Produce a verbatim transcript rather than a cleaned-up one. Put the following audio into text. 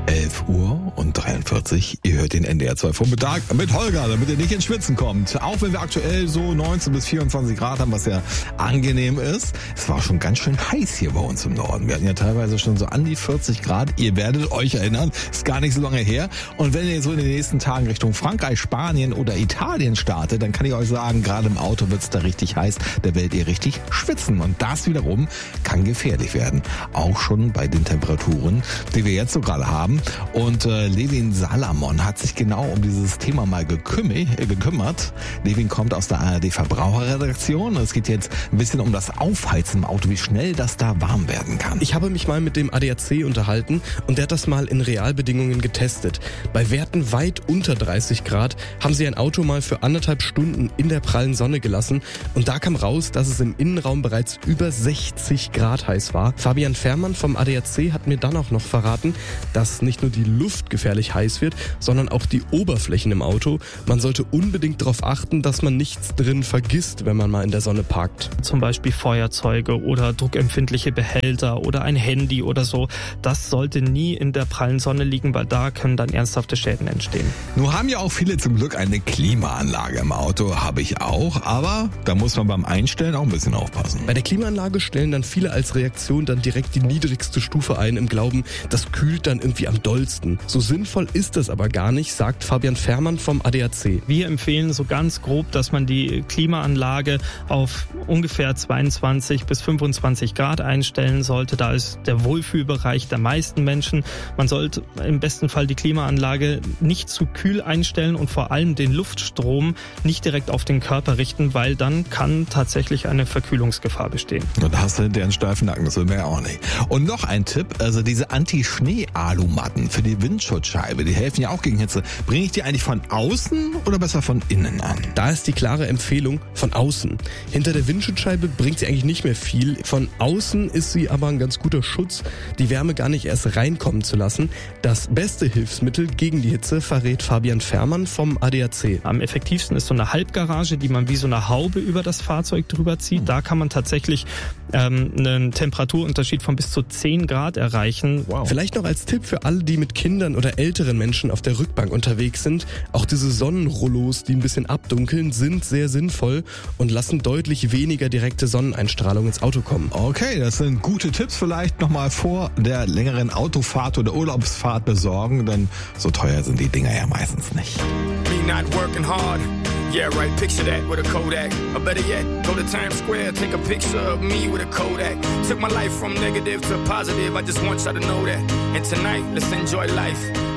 elf Uhr und dreiundvierzig. Ihr hört den N D R zwei Vormittag mit Holger, damit ihr nicht ins Schwitzen kommt. Auch wenn wir aktuell so neunzehn bis vierundzwanzig Grad haben, was ja angenehm ist. Es war schon ganz schön heiß hier bei uns im Norden. Wir hatten ja teilweise schon so an die vierzig Grad. Ihr werdet euch erinnern, ist gar nicht so lange her. Und wenn ihr so in den nächsten Tagen Richtung Frankreich, Spanien oder Italien startet, dann kann ich euch sagen, gerade im Auto wird's da richtig heiß. Da werdet ihr richtig schwitzen. Und das wiederum kann gefährlich werden. Auch schon bei den Temperaturen, die wir jetzt so gerade haben. Und äh, Levin Salamon hat sich genau um dieses Thema mal gekümmert. Äh, gekümmert. Levin kommt aus der A R D Verbraucherredaktion. Es geht jetzt ein bisschen um das Aufheizen im Auto, wie schnell das da warm werden kann. Ich habe mich mal mit dem A D A C unterhalten und der hat das mal in Realbedingungen getestet. Bei Werten weit unter dreißig Grad haben sie ein Auto mal für anderthalb Stunden in der prallen Sonne gelassen und da kam raus, dass es im Innenraum bereits über sechzig Grad heiß war. Fabian Fährmann vom A D A C hat mir dann auch noch verraten, dass nicht nur die Luft gefährlich heiß wird, sondern auch die Oberflächen im Auto. Man sollte unbedingt darauf achten, dass man nichts drin vergisst, wenn man mal in der Sonne parkt. Zum Beispiel Feuerzeuge oder druckempfindliche Behälter oder ein Handy oder so. Das sollte nie in der prallen Sonne liegen, weil da können dann ernsthafte Schäden entstehen. Nun haben ja auch viele zum Glück eine Klimaanlage im Auto, habe ich auch, aber da muss man beim Einstellen auch ein bisschen aufpassen. Bei der Klimaanlage stellen dann viele als Reaktion dann direkt die niedrigste Stufe ein, im Glauben, das kühlt dann irgendwie am dollsten. So sinnvoll ist das aber gar nicht, sagt Fabian Fährmann vom A D A C. Wir empfehlen so ganz grob, dass man die Klimaanlage auf ungefähr zweiundzwanzig bis fünfundzwanzig Grad einstellen sollte. Da ist der Wohlfühlbereich der meisten Menschen. Man sollte im besten Fall die Klimaanlage nicht zu kühl einstellen und vor allem den Luftstrom nicht direkt auf den Körper richten, weil dann kann tatsächlich eine Verkühlungsgefahr bestehen. Und da hast du hinterher einen steifen Nacken, das will man ja auch nicht. Und noch ein Tipp, also diese Anti-Schnee-Alumatten für die Windschutzscheibe, die helfen ja auch gegen Hitze. Bringe ich die eigentlich von außen oder besser von innen an? Da ist die klare Empfehlung von außen. Hinter der Windschutzscheibe bringt sie eigentlich nicht mehr viel. Von außen ist sie aber ein ganz guter Schutz, die Wärme gar nicht erst reinkommen zu lassen. Das beste Hilfsmittel gegen die Hitze verrät Fabian Fährmann vom A D A C. Am effektivsten ist so eine Halbgarage, die man wie so eine Haube über das Fahrzeug drüber zieht. Da kann man tatsächlich ähm, einen Temperaturunterschied von bis zu zehn Grad erreichen. Wow. Vielleicht noch als Tipp für alle, die mit Kindern oder älteren Menschen auf der Rückbank unterwegs sind. Auch diese Sonnenrollos, die ein bisschen abdunkeln, sind sehr sinnvoll und lassen deutlich weniger direkte Sonneneinstrahlung ins Auto kommen. Okay, das sind gute Tipps, vielleicht nochmal vor der längeren Autofahrt oder Urlaubsfahrt besorgen, denn so teuer sind die Dinger ja meistens nicht. Me not working hard. Yeah, right, picture that with a Kodak. Or better yet, go to Times Square, take a picture of me with a Kodak. Took my life from negative to positive, I just want y'all to know that. And tonight, let's enjoy life.